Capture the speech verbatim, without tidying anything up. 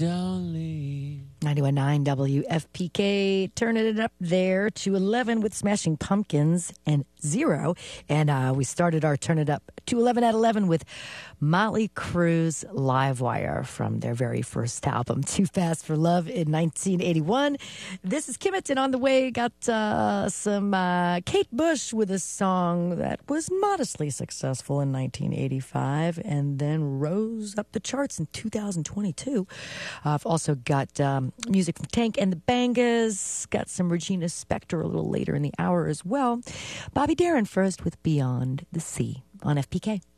darling. ninety-one point nine W F P K, turning it up there to eleven with Smashing Pumpkins and Zero. And uh, we started our Turn It Up to eleven at eleven with Motley Crue's Livewire from their very first album, Too Fast for Love, in nineteen eighty-one. This is Kimmett, and on the way, got uh, some uh, Kate Bush with a song that was modestly successful in nineteen eighty-five and then rose up the charts in two thousand twenty-two. Uh, I've also got um, music from Tank and the Bangas, got some Regina Spektor a little later in the hour as well. Bobby Darin first with Beyond the Sea on F P K.